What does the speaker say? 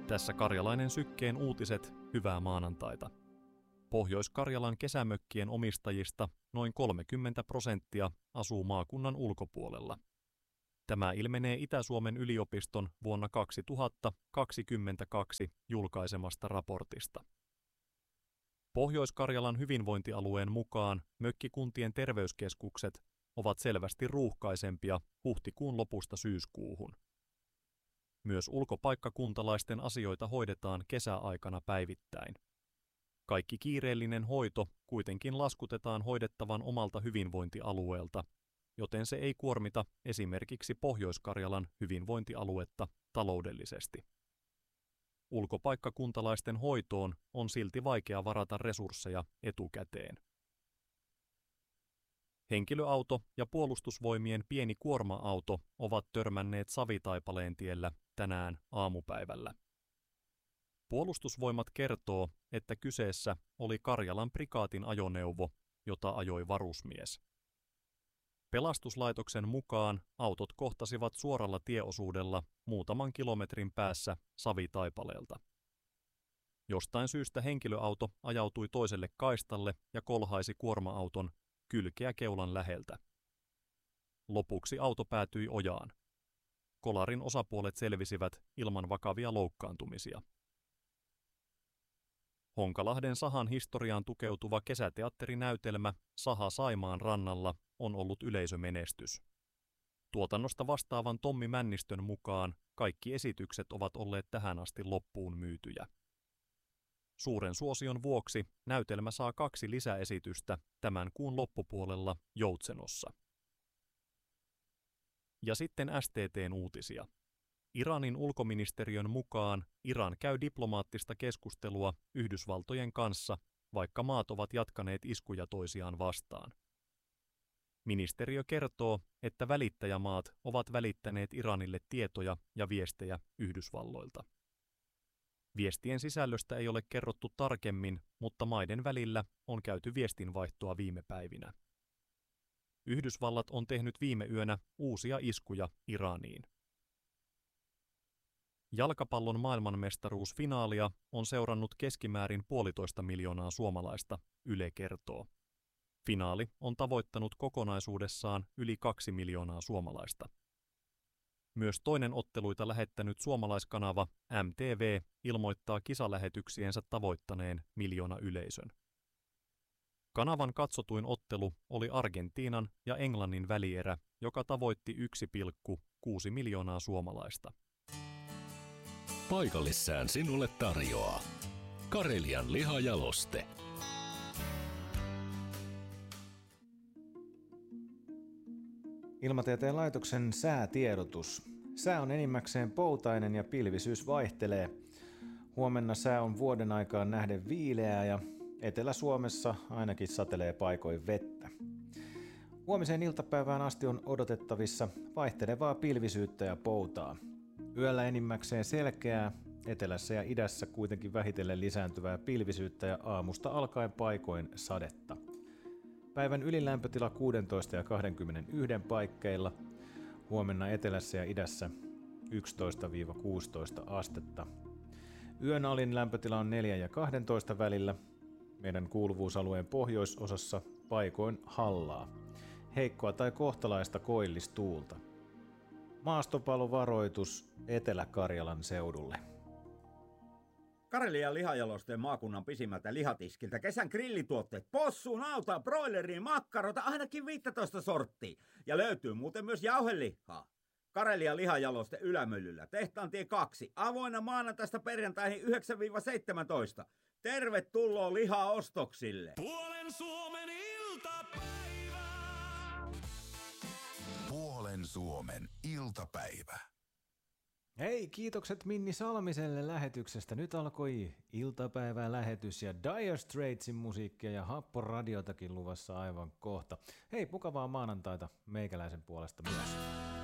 Tässä Karjalainen Sykkeen uutiset, hyvää maanantaita. Pohjois-Karjalan kesämökkien omistajista noin 30% asuu maakunnan ulkopuolella. Tämä ilmenee Itä-Suomen yliopiston vuonna 2022 julkaisemasta raportista. Pohjois-Karjalan hyvinvointialueen mukaan mökkikuntien terveyskeskukset ovat selvästi ruuhkaisempia huhtikuun lopusta syyskuuhun. Myös ulkopaikkakuntalaisten asioita hoidetaan kesäaikana päivittäin. Kaikki kiireellinen hoito kuitenkin laskutetaan hoidettavan omalta hyvinvointialueelta, joten se ei kuormita esimerkiksi Pohjois-Karjalan hyvinvointialuetta taloudellisesti. Ulkopaikkakuntalaisten hoitoon on silti vaikea varata resursseja etukäteen. Henkilöauto ja puolustusvoimien pieni kuorma-auto ovat törmänneet Savitaipaleen tiellä tänään aamupäivällä. Puolustusvoimat kertoo, että kyseessä oli Karjalan prikaatin ajoneuvo, jota ajoi varusmies. Pelastuslaitoksen mukaan autot kohtasivat suoralla tieosuudella muutaman kilometrin päässä Savitaipaleelta. Jostain syystä henkilöauto ajautui toiselle kaistalle ja kolhaisi kuorma-auton kylkeä keulan läheltä. Lopuksi auto päätyi ojaan. Kolarin osapuolet selvisivät ilman vakavia loukkaantumisia. Honkalahden Sahan historiaan tukeutuva kesäteatterinäytelmä Saha Saimaan rannalla on ollut yleisömenestys. Tuotannosta vastaavan Tommi Männistön mukaan kaikki esitykset ovat olleet tähän asti loppuun myytyjä. Suuren suosion vuoksi näytelmä saa 2 lisäesitystä tämän kuun loppupuolella Joutsenossa. Ja sitten STT:n uutisia. Iranin ulkoministeriön mukaan Iran käy diplomaattista keskustelua Yhdysvaltojen kanssa, vaikka maat ovat jatkaneet iskuja toisiaan vastaan. Ministeriö kertoo, että välittäjämaat ovat välittäneet Iranille tietoja ja viestejä Yhdysvalloilta. Viestien sisällöstä ei ole kerrottu tarkemmin, mutta maiden välillä on käyty viestinvaihtoa viime päivinä. Yhdysvallat on tehnyt viime yönä uusia iskuja Iraniin. Jalkapallon maailmanmestaruusfinaalia on seurannut keskimäärin 1,5 miljoonaa suomalaista, Yle kertoo. Finaali on tavoittanut kokonaisuudessaan yli 2 miljoonaa suomalaista. Myös toinen otteluita lähettänyt suomalaiskanava MTV ilmoittaa kisalähetyksiensä tavoittaneen miljoona yleisön. Kanavan katsotuin ottelu oli Argentiinan ja Englannin välierä, joka tavoitti 1,6 miljoonaa suomalaista. Paikallissään sinulle tarjoaa Karelian lihajaloste. Ilmatieteen laitoksen säätiedotus. Sää on enimmäkseen poutainen ja pilvisyys vaihtelee. Huomenna sää on vuoden aikaan nähden viileää ja Etelä-Suomessa ainakin satelee paikoin vettä. Huomiseen iltapäivään asti on odotettavissa vaihtelevaa pilvisyyttä ja poutaa. Yöllä enimmäkseen selkeää, etelässä ja idässä kuitenkin vähitellen lisääntyvää pilvisyyttä ja aamusta alkaen paikoin sadetta. Päivän ylilämpötila 16 ja 21 paikkeilla, huomenna etelässä ja idässä 11-16 astetta. Yön alin lämpötila on 4 ja 12 välillä, meidän kuuluvuusalueen pohjoisosassa paikoin hallaa. Heikkoa tai kohtalaista koillistuulta. Maastopalovaroitus Etelä-Karjalan seudulle. Karelian lihajalosteen maakunnan pisimmältä lihatiskiltä kesän grillituotteet, possu, nautaa, broileriin, makkarota, ainakin 15 sorttia. Ja löytyy muuten myös jauhelihaa. Karelian lihajaloste Ylämyllyllä, Tehtaantie 2, avoinna maanantaista perjantaihin 9-17. Tervetuloa lihaostoksille. Puolen Suomen iltapäivä. Puolen Suomen iltapäivä. Hei, kiitokset Minni Salmiselle lähetyksestä. Nyt alkoi iltapäivän lähetys ja Dire Straitsin musiikkia ja Happo-radiotakin luvassa aivan kohta. Hei, mukavaa maanantaita meikäläisen puolesta myös.